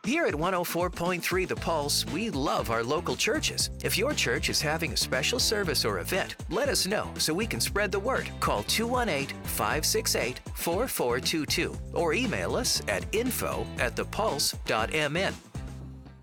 Here at 104.3 The Pulse, we love our local churches. If your church is having a special service or event, let us know so we can spread the word. Call 218-568-4422 or email us at info@thepulse.mn.